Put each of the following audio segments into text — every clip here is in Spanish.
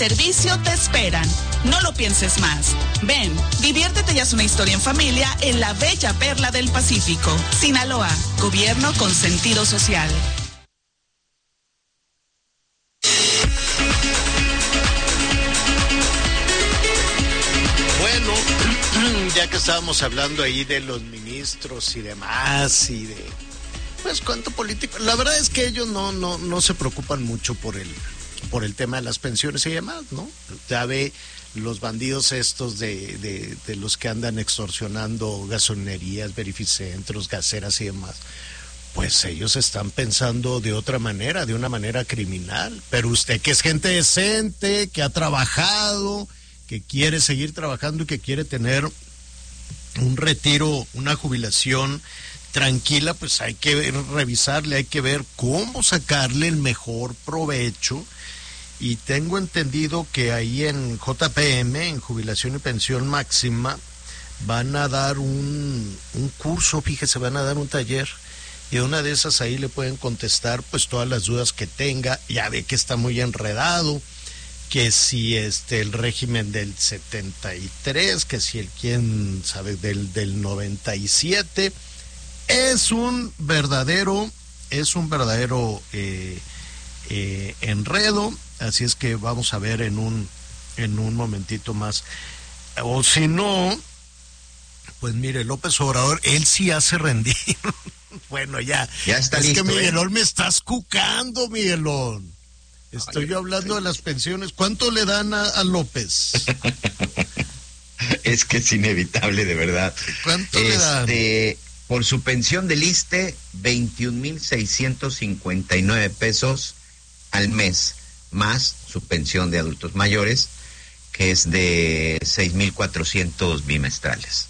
servicio te esperan. No lo pienses más. Ven, diviértete y haz una historia en familia en la bella perla del Pacífico. Sinaloa, gobierno con sentido social. Bueno, ya que estábamos hablando ahí de los ministros y demás y de pues cuánto político, la verdad es que ellos no se preocupan mucho por el tema de las pensiones y demás, ¿no? Ya ve los bandidos estos de los que andan extorsionando gasolinerías, verificentros, gaseras y demás, pues ellos están pensando de otra manera, de una manera criminal. Pero usted que es gente decente, que ha trabajado, que quiere seguir trabajando y que quiere tener un retiro, una jubilación tranquila, pues hay que revisarle, hay que ver cómo sacarle el mejor provecho. Y tengo entendido que ahí en JPM, en Jubilación y Pensión Máxima, van a dar un curso, fíjese, van a dar un taller, y una de esas ahí le pueden contestar pues todas las dudas que tenga. Ya ve que está muy enredado, que si el régimen del 73, que si el quién sabe del 97, es un verdadero enredo. Así es que vamos a ver en un momentito más. O si no, pues mire, López Obrador, él sí hace rendir. Bueno, ya está es listo, que Miguelón me estás cucando, Miguelón. Estoy yo hablando de las pensiones. ¿Cuánto le dan a López? Es que es inevitable, de verdad. ¿Cuánto le dan? Por su pensión del ISSSTE, 21,659 pesos al mes, más su pensión de adultos mayores, que es de 6,400 bimestrales.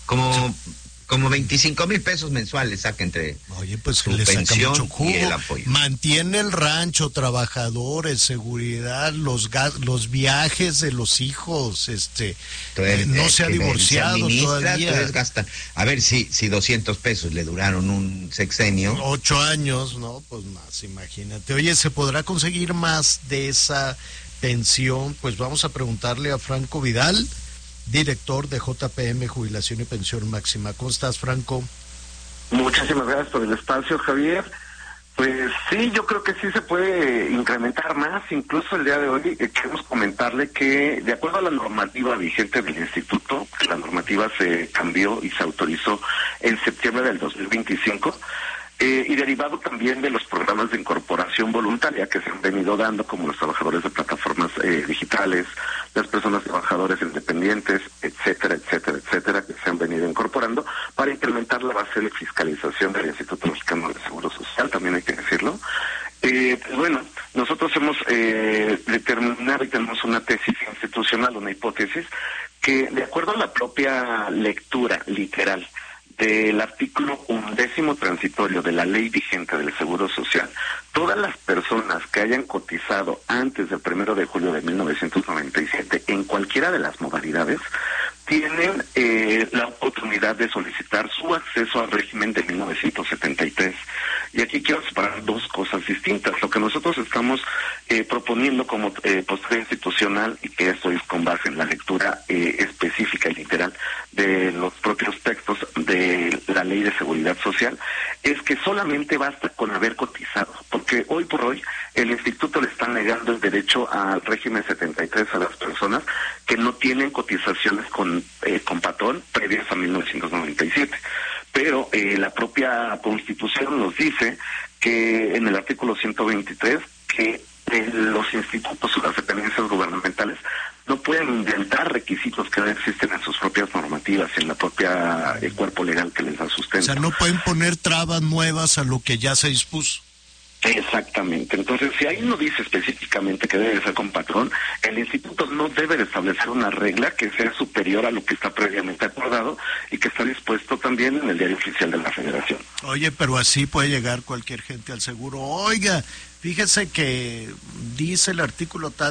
Como 25,000 pesos mensuales saca entre pues su le saca pensión mucho jugo. Y el apoyo. Mantiene el rancho, trabajadores, seguridad, los viajes de los hijos, no se ha divorciado todavía. Gastan. A ver, si 200 pesos le duraron un sexenio. 8 años, no, pues más, imagínate. Oye, ¿se podrá conseguir más de esa pensión? Pues vamos a preguntarle a Franco Vidal, director de JPM Jubilación y Pensión Máxima. ¿Cómo estás, Franco? Muchísimas gracias por el espacio, Javier. Pues sí, yo creo que sí se puede incrementar más. Incluso el día de hoy queremos comentarle que, de acuerdo a la normativa vigente del instituto, la normativa se cambió y se autorizó en septiembre del 2025, y derivado también de los programas de incorporación voluntaria que se han venido dando, como los trabajadores de plataformas digitales, las personas trabajadoras independientes, etcétera, etcétera, etcétera, que se han venido incorporando para incrementar la base de fiscalización del Instituto Mexicano de Seguro Social, también hay que decirlo. Pues bueno, nosotros hemos determinado y tenemos una tesis institucional, una hipótesis, que de acuerdo a la propia lectura literal del artículo 11 transitorio de la ley vigente del Seguro Social, todas las personas que hayan cotizado antes del 1 de julio de 1997 en cualquiera de las modalidades tienen la oportunidad de solicitar su acceso al régimen de 1973. Y aquí quiero separar dos cosas distintas. Lo que nosotros estamos proponiendo como postura institucional, y que esto es con base en la lectura específica y literal de los propios textos de la Ley de Seguridad Social, es que solamente basta con haber cotizado, porque hoy por hoy el instituto le está negando el derecho al régimen 73 a las personas que no tienen cotizaciones con patrón previas a 1997. Pero la propia Constitución nos dice que en el artículo 123 que los institutos o las dependencias gubernamentales no pueden inventar requisitos que no existen en sus propias normativas, en la propia cuerpo legal que les da sustento. O sea, no pueden poner trabas nuevas a lo que ya se dispuso. Exactamente. Entonces, si ahí no dice específicamente que debe ser con patrón, el instituto no debe de establecer una regla que sea superior a lo que está previamente acordado y que está dispuesto también en el Diario Oficial de la Federación. Oye, pero así puede llegar cualquier gente al seguro. Oiga, fíjese que dice el artículo tal,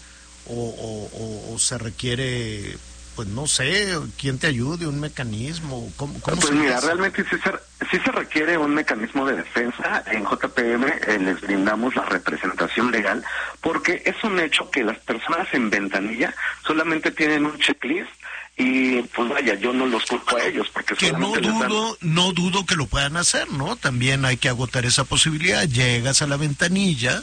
o se requiere, pues no sé, quién te ayude, un mecanismo, ¿cómo pues mira, realmente sí se requiere un mecanismo de defensa. En JPM les brindamos la representación legal, porque es un hecho que las personas en ventanilla solamente tienen un checklist y pues vaya, yo no los culpo a ellos, porque que no dudo que lo puedan hacer, ¿no? También hay que agotar esa posibilidad. Llegas a la ventanilla,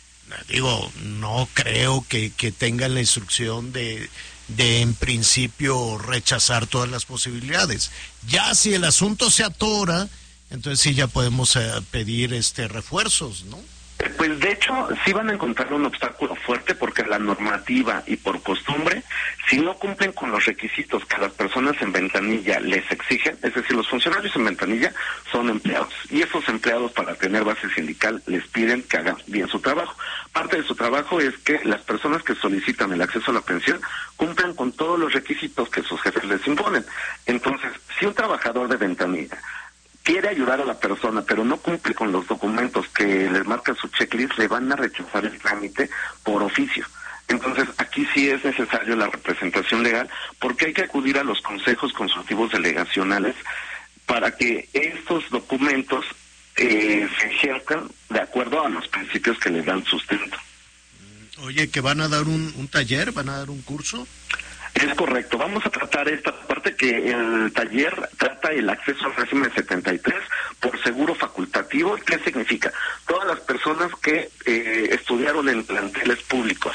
digo, no creo que tengan la instrucción de en principio rechazar todas las posibilidades. Ya si el asunto se atora, entonces sí ya podemos pedir refuerzos, ¿no? Pues de hecho sí van a encontrar un obstáculo fuerte, porque la normativa y por costumbre, si no cumplen con los requisitos que las personas en ventanilla les exigen, es decir, los funcionarios en ventanilla son empleados, y esos empleados, para tener base sindical, les piden que hagan bien su trabajo. Parte de su trabajo es que las personas que solicitan el acceso a la pensión cumplan con todos los requisitos que sus jefes les imponen. Entonces, si un trabajador de ventanilla quiere ayudar a la persona, pero no cumple con los documentos que les marca su checklist, le van a rechazar el trámite por oficio. Entonces, aquí sí es necesario la representación legal, porque hay que acudir a los consejos consultivos delegacionales para que estos documentos se ejerzan de acuerdo a los principios que les dan sustento. Oye, ¿que van a dar un taller? ¿Van a dar un curso? Es correcto, vamos a tratar esta parte, que el taller trata el acceso al régimen 73 por seguro facultativo. ¿Qué significa? Todas las personas que estudiaron en planteles públicos,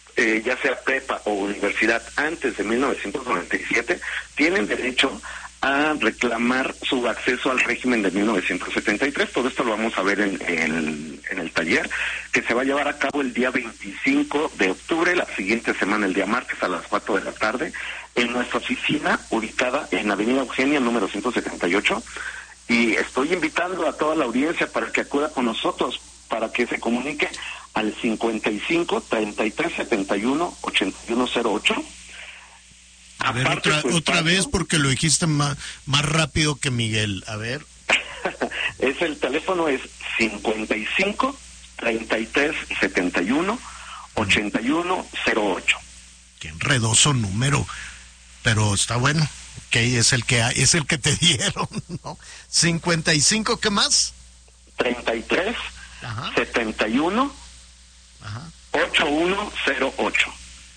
ya sea prepa o universidad, antes de 1997, tienen derecho a reclamar su acceso al régimen de 1973. Todo esto lo vamos a ver en el taller, que se va a llevar a cabo el día 25 de octubre, la siguiente semana, el día martes, a las 4 de la tarde, en nuestra oficina, ubicada en Avenida Eugenia, número 178, y estoy invitando a toda la audiencia para que acuda con nosotros, para que se comunique al 55 33 71 8108. A ver, otra vez, porque lo dijiste más rápido que Miguel. A ver. El teléfono es 55 33 71 8108. Qué enredoso número, pero está bueno. Ok, es el que te dieron, ¿no? 55, ¿qué más? 33 71 8108.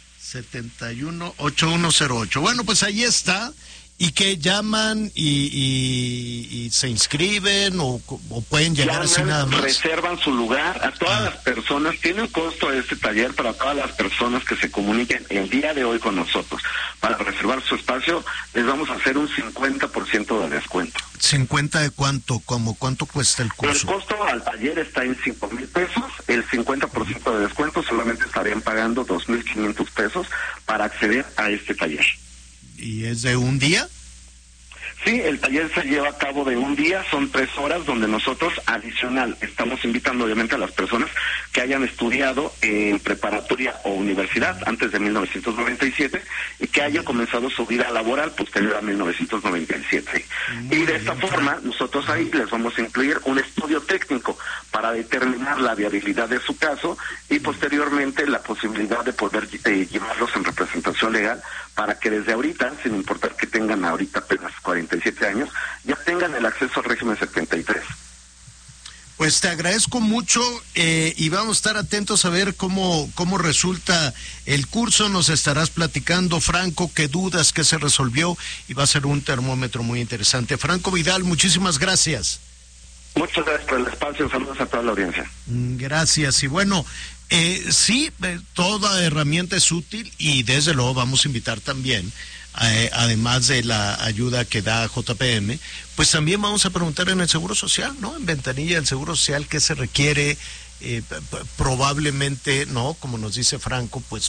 718108. Bueno, pues ahí está. ¿Y que llaman y se inscriben o pueden llegar así nada más? Reservan su lugar a todas las personas. Tiene un costo este taller para todas las personas que se comuniquen el día de hoy con nosotros. Para reservar su espacio les vamos a hacer un 50% de descuento. ¿50 de cuánto? ¿Cuánto cuesta el curso? El costo al taller está en 5,000 pesos. El 50% de descuento solamente estarían pagando 2,500 pesos para acceder a este taller. ¿Y es de un día? Sí, el taller se lleva a cabo de un día, son 3 horas, donde nosotros, adicional, estamos invitando obviamente a las personas que hayan estudiado en preparatoria o universidad antes de 1997 y que hayan comenzado su vida laboral posterior a 1997. Y de esta forma, nosotros ahí les vamos a incluir un estudio técnico para determinar la viabilidad de su caso y posteriormente la posibilidad de poder llevarlos en representación legal para que desde ahorita, sin importar que tengan ahorita apenas 47 años, ya tengan el acceso al régimen 73. Pues te agradezco mucho y vamos a estar atentos a ver cómo resulta el curso. Nos estarás platicando, Franco, qué dudas, qué se resolvió, y va a ser un termómetro muy interesante. Franco Vidal, muchísimas gracias. Muchas gracias por el espacio, saludos a toda la audiencia. Gracias, y bueno, sí, toda herramienta es útil y desde luego vamos a invitar también, además de la ayuda que da JPM, pues también vamos a preguntar en el Seguro Social, ¿no? En ventanilla del Seguro Social, ¿qué se requiere? Probablemente, ¿no? Como nos dice Franco, pues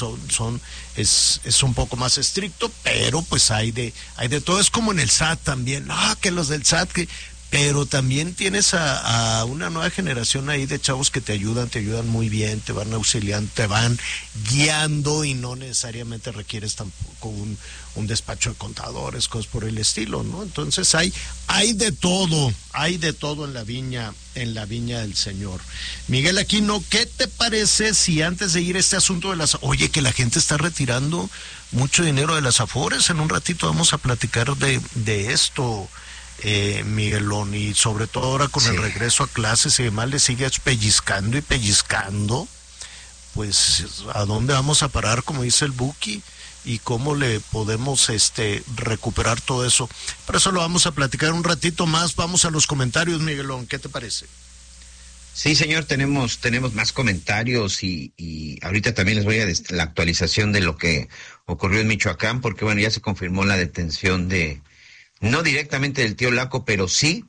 es un poco más estricto, pero pues hay de todo. Es como en el SAT también, que los del SAT, pero también tienes a una nueva generación ahí de chavos que te ayudan muy bien, te van auxiliando, te van guiando y no necesariamente requieres tampoco un despacho de contadores, cosas por el estilo, ¿no? Entonces hay de todo en la viña del Señor. Miguel Aquino, ¿qué te parece si antes de ir a este asunto de oye, que la gente está retirando mucho dinero de las Afores? En un ratito vamos a platicar de esto. Miguelón, y sobre todo ahora con el regreso a clases y demás, le sigues pellizcando y pellizcando, pues ¿a dónde vamos a parar, como dice el Buki? Y cómo le podemos recuperar todo eso. Por eso lo vamos a platicar un ratito más. Vamos a los comentarios, Miguelón, ¿qué te parece? Sí, señor, tenemos más comentarios y ahorita también les voy a la actualización de lo que ocurrió en Michoacán, porque bueno, ya se confirmó la detención no directamente del tío Laco, pero sí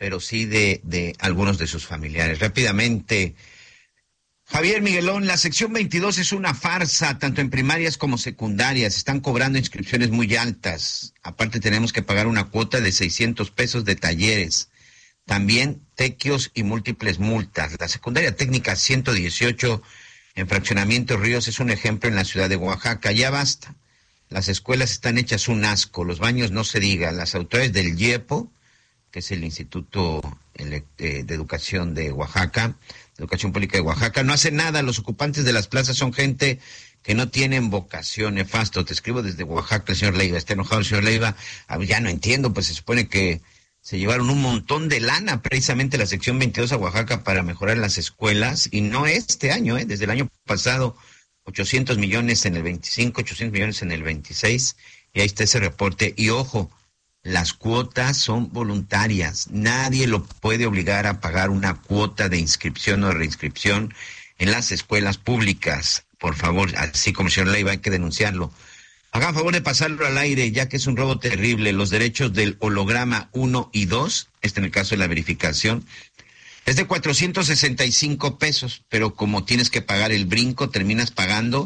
de algunos de sus familiares. Rápidamente, Javier Miguelón, la sección 22 es una farsa, tanto en primarias como secundarias. Están cobrando inscripciones muy altas. Aparte tenemos que pagar una cuota de 600 pesos de talleres. También tequios y múltiples multas. La secundaria técnica 118 en Fraccionamiento Ríos es un ejemplo en la ciudad de Oaxaca. Ya basta. Las escuelas están hechas un asco, los baños no se digan. Las autoridades del IEPO, que es el Instituto de Educación de Oaxaca, Educación Pública de Oaxaca, no hacen nada. Los ocupantes de las plazas son gente que no tienen vocación. Nefasto. Te escribo desde Oaxaca, el señor Leiva. Está enojado el señor Leiva. Ya no entiendo, pues se supone que se llevaron un montón de lana precisamente la sección 22 a Oaxaca para mejorar las escuelas, y no este año, desde el año pasado, 800 millones en el 25, 800 millones en el 26, y ahí está ese reporte. Y ojo, las cuotas son voluntarias, nadie lo puede obligar a pagar una cuota de inscripción o de reinscripción en las escuelas públicas. Por favor, así como el señor Leiva, hay que denunciarlo. Hagan favor de pasarlo al aire, ya que es un robo terrible. Los derechos del holograma 1 y 2, en el caso de la verificación, es de 465 pesos, pero como tienes que pagar el brinco, terminas pagando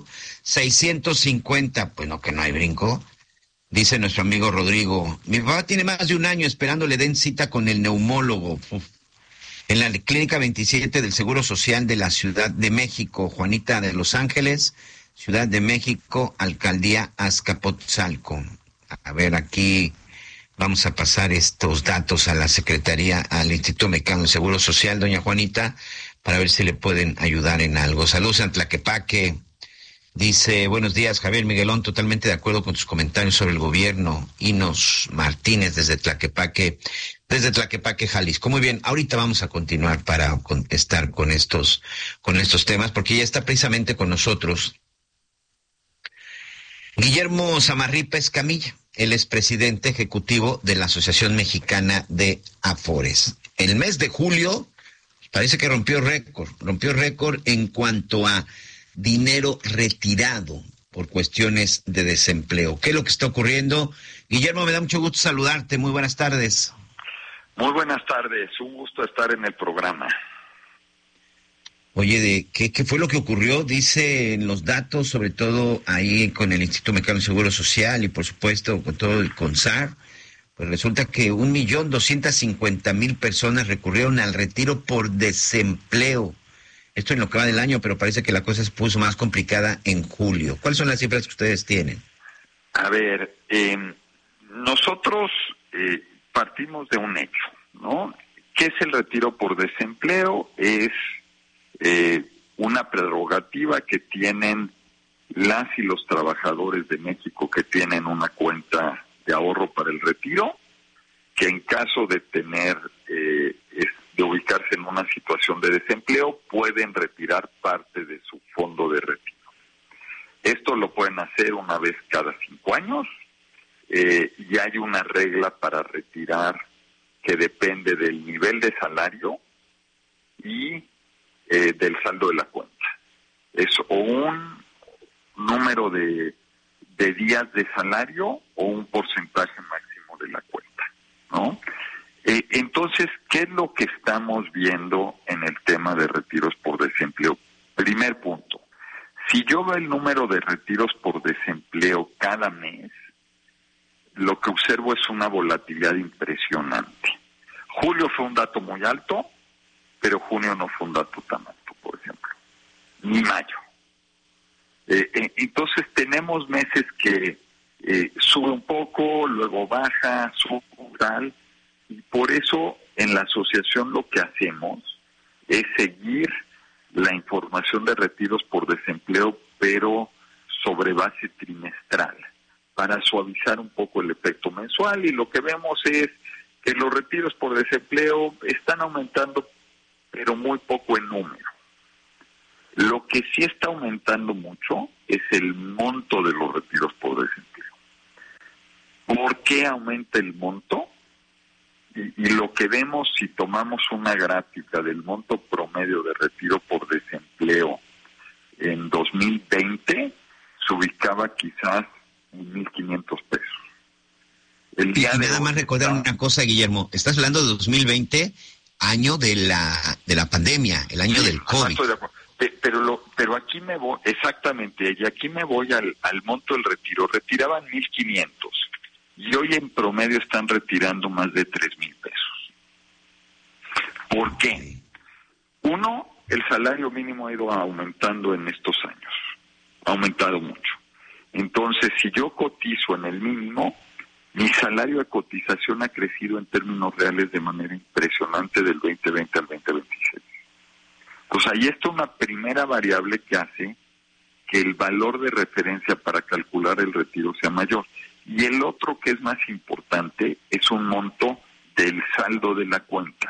650. Pues no, que no hay brinco. Dice nuestro amigo Rodrigo, mi papá tiene más de un año esperando le den cita con el neumólogo. En la clínica 27 del Seguro Social de la Ciudad de México, Juanita de Los Ángeles, Ciudad de México, Alcaldía Azcapotzalco. A ver, aquí vamos a pasar estos datos a la Secretaría, al Instituto Mexicano de Seguro Social, doña Juanita, para ver si le pueden ayudar en algo. Saludos a Tlaquepaque. Dice, buenos días, Javier Miguelón, totalmente de acuerdo con tus comentarios sobre el gobierno. Inos Martínez desde Tlaquepaque, Jalisco. Muy bien, ahorita vamos a continuar para contestar con estos temas, porque ya está precisamente con nosotros Guillermo Zamarripa Escamilla. Él es presidente ejecutivo de la Asociación Mexicana de Afores. El mes de julio parece que rompió récord en cuanto a dinero retirado por cuestiones de desempleo. ¿Qué es lo que está ocurriendo? Guillermo, me da mucho gusto saludarte. Muy buenas tardes. Muy buenas tardes. Un gusto estar en el programa. Oye, ¿qué fue lo que ocurrió? Dicen los datos, sobre todo ahí con el Instituto Mexicano de Seguro Social y por supuesto con todo el CONSAR, pues resulta que 1.250.000 personas recurrieron al retiro por desempleo. Esto en lo que va del año, pero parece que la cosa se puso más complicada en julio. ¿Cuáles son las cifras que ustedes tienen? A ver, nosotros partimos de un hecho, ¿no? ¿Qué es el retiro por desempleo? Es una prerrogativa que tienen las y los trabajadores de México que tienen una cuenta de ahorro para el retiro, que en caso de tener de ubicarse en una situación de desempleo pueden retirar parte de su fondo de retiro. Esto lo pueden hacer una vez cada 5 años y hay una regla para retirar que depende del nivel de salario y del saldo de la cuenta. Es o un número de días de salario o un porcentaje máximo de la cuenta, ¿no? Entonces, ¿qué es lo que estamos viendo en el tema de retiros por desempleo? Primer punto, si yo veo el número de retiros por desempleo cada mes, lo que observo es una volatilidad impresionante. Julio fue un dato muy alto, pero junio no fue un dato tan alto, por ejemplo, ni mayo. Entonces tenemos meses que sube un poco, luego baja, sube tal, y por eso en la asociación lo que hacemos es seguir la información de retiros por desempleo, pero sobre base trimestral, para suavizar un poco el efecto mensual, y lo que vemos es los retiros por desempleo están aumentando, pero muy poco en número. Lo que sí está aumentando mucho es el monto de los retiros por desempleo. ¿Por qué aumenta el monto? Y lo que vemos si tomamos una gráfica del monto promedio de retiro por desempleo en 2020, se ubicaba quizás en 1,500 pesos. Y nada más recordar una cosa, Guillermo, estás hablando de 2020, año de la pandemia, el año del COVID. Pero aquí me voy, exactamente, y aquí me voy al monto del retiro. Retiraban 1,500 y hoy en promedio están retirando más de 3,000 pesos. ¿Por qué? Uno, el salario mínimo ha ido aumentando en estos años, ha aumentado mucho. Entonces, si yo cotizo en el mínimo, mi salario de cotización ha crecido en términos reales de manera impresionante del 2020 al 2026. Pues ahí está una primera variable que hace que el valor de referencia para calcular el retiro sea mayor. Y el otro que es más importante es un monto del saldo de la cuenta.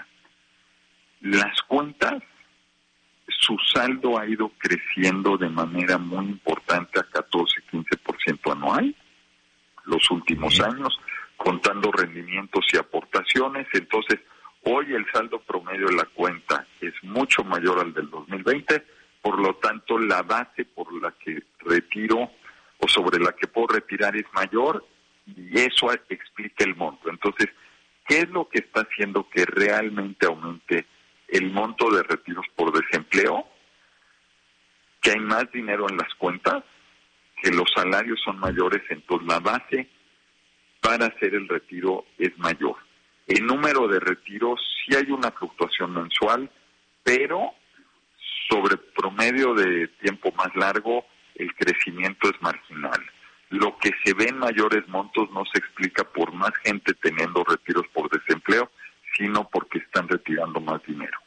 Las cuentas, su saldo ha ido creciendo de manera muy importante a 14-15% anual los últimos años, contando rendimientos y aportaciones. Entonces, hoy el saldo promedio de la cuenta es mucho mayor al del 2020, por lo tanto, la base por la que retiro o sobre la que puedo retirar es mayor y eso explica el monto. Entonces, ¿qué es lo que está haciendo que realmente aumente el monto de retiros por desempleo? Que hay más dinero en las cuentas, que los salarios son mayores, entonces la base para hacer el retiro es mayor. El número de retiros sí hay una fluctuación mensual, pero sobre promedio de tiempo más largo el crecimiento es marginal. Lo que se ve en mayores montos no se explica por más gente teniendo retiros por desempleo, sino porque están retirando más dinero.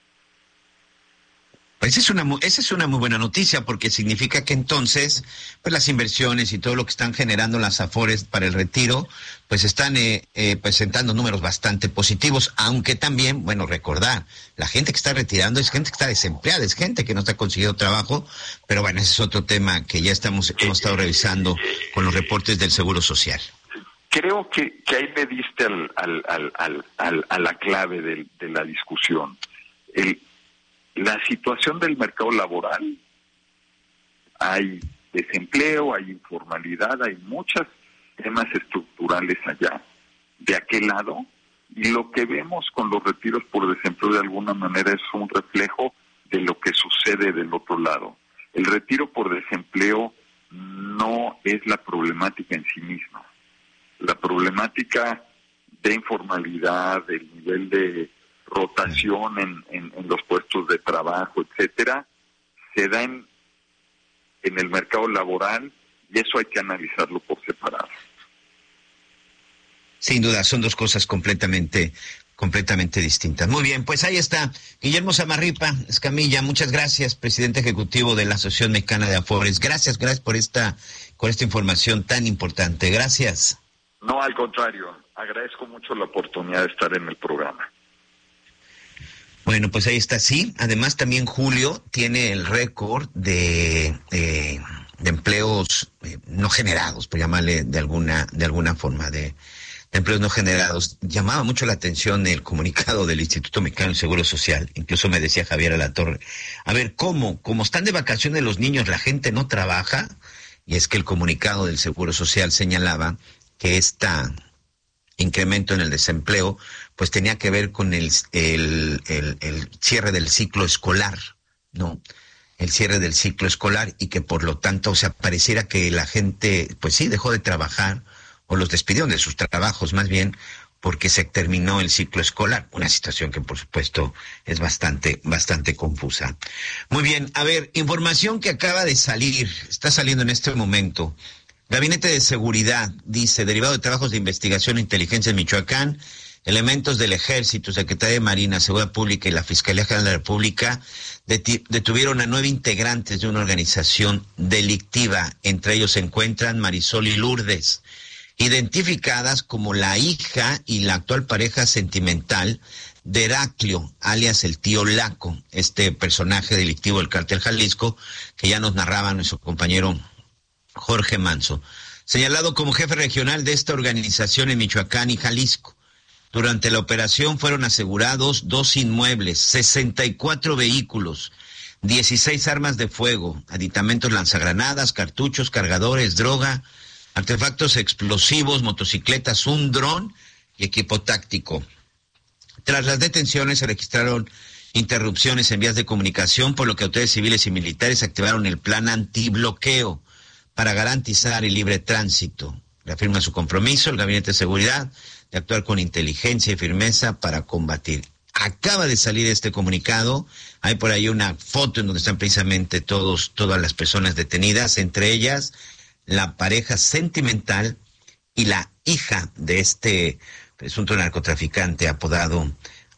Pues esa es una muy buena noticia, porque significa que entonces pues las inversiones y todo lo que están generando las Afores para el retiro pues están presentando números bastante positivos, aunque también, bueno, recordar, la gente que está retirando es gente que está desempleada, es gente que no está consiguiendo trabajo, pero bueno, ese es otro tema que ya hemos estado revisando con los reportes del Seguro Social. Creo que ahí me diste a la clave de la discusión. La situación del mercado laboral, hay desempleo, hay informalidad, hay muchos temas estructurales allá, de aquel lado, y lo que vemos con los retiros por desempleo de alguna manera es un reflejo de lo que sucede del otro lado. El retiro por desempleo no es la problemática en sí misma. La problemática de informalidad, del nivel de rotación en los puestos de trabajo, etcétera, se da en el mercado laboral y eso hay que analizarlo por separado. Sin duda, son dos cosas completamente distintas. Muy bien, pues ahí está. Guillermo Samarripa Escamilla, muchas gracias, presidente ejecutivo de la Asociación Mexicana de Afores. Gracias por esta información tan importante. Gracias. No, al contrario, agradezco mucho la oportunidad de estar en el programa. Bueno, pues ahí está, sí. Además, también Julio tiene el récord de empleos no generados, por llamarle de alguna forma, de empleos no generados. Llamaba mucho la atención el comunicado del Instituto Mexicano del Seguro Social. Incluso me decía Javier Alatorre, a ver, ¿cómo están de vacaciones los niños, la gente no trabaja? Y es que el comunicado del Seguro Social señalaba que esta incremento en el desempleo pues tenía que ver con el cierre del ciclo escolar, ¿no? El cierre del ciclo escolar, y que por lo tanto, o sea, pareciera que la gente pues sí dejó de trabajar o los despidieron de sus trabajos más bien porque se terminó el ciclo escolar, una situación que por supuesto es bastante confusa. Muy bien, a ver, información que acaba de salir, está saliendo en este momento. Gabinete de Seguridad dice, derivado de trabajos de investigación e inteligencia en Michoacán, elementos del Ejército, Secretaría de Marina, Seguridad Pública y la Fiscalía General de la República detuvieron a 9 integrantes de una organización delictiva. Entre ellos se encuentran Marisol y Lourdes. identificadas como la hija y la actual pareja sentimental de Heraclio, alias el tío Laco, este personaje delictivo del Cártel Jalisco, que ya nos narraba nuestro compañero Jorge Manso, señalado como jefe regional de esta organización en Michoacán y Jalisco. Durante la operación fueron asegurados 2 inmuebles, 64 vehículos, 16 armas de fuego, aditamentos lanzagranadas, cartuchos, cargadores, droga, artefactos explosivos, motocicletas, un dron y equipo táctico. Tras las detenciones se registraron interrupciones en vías de comunicación, por lo que autoridades civiles y militares activaron el plan antibloqueo para garantizar el libre tránsito. Reafirma su compromiso el Gabinete de Seguridad de actuar con inteligencia y firmeza para combatir. Acaba de salir este comunicado, hay por ahí una foto en donde están precisamente todas las personas detenidas, entre ellas la pareja sentimental y la hija de este presunto narcotraficante apodado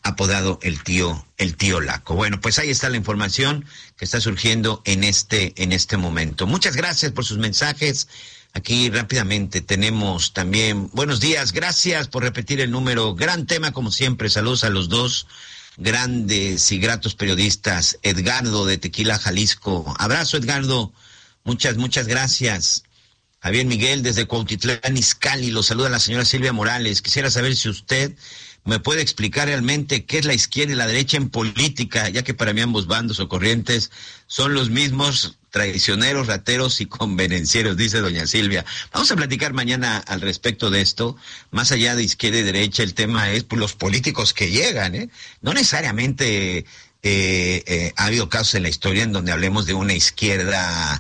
el tío Laco. Bueno, pues ahí está la información que está surgiendo en este momento. Muchas gracias por sus mensajes. Aquí rápidamente tenemos también, buenos días, gracias por repetir el número, gran tema como siempre, saludos a los dos grandes y gratos periodistas, Edgardo de Tequila, Jalisco, abrazo Edgardo, muchas gracias. Javier Miguel desde Cuautitlán Izcalli, lo saluda la señora Silvia Morales, quisiera saber si usted me puede explicar realmente qué es la izquierda y la derecha en política, ya que para mí ambos bandos o corrientes son los mismos, traicioneros, rateros y convenencieros, dice doña Silvia. Vamos a platicar mañana al respecto de esto. Más allá de izquierda y derecha, el tema es pues, los políticos que llegan, No necesariamente ha habido casos en la historia en donde hablemos de una izquierda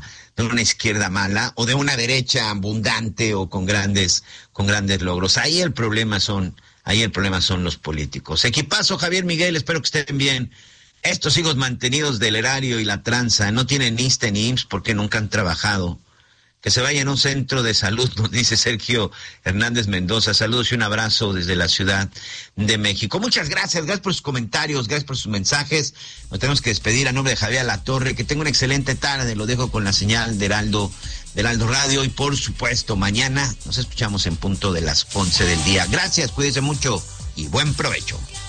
mala o de una derecha abundante o con grandes logros. Ahí el problema son los políticos. Equipazo, Javier Miguel, espero que estén bien. Estos hijos mantenidos del erario y la tranza no tienen ISSSTE ni IMSS porque nunca han trabajado. Que se vayan a un centro de salud, nos dice Sergio Hernández Mendoza. Saludos y un abrazo desde la Ciudad de México. Muchas gracias por sus comentarios, gracias por sus mensajes. Nos tenemos que despedir a nombre de Javier Alatorre. Que tenga una excelente tarde, lo dejo con la señal de Heraldo Radio y por supuesto mañana nos escuchamos en punto de las 11 del día. Gracias, cuídense mucho y buen provecho.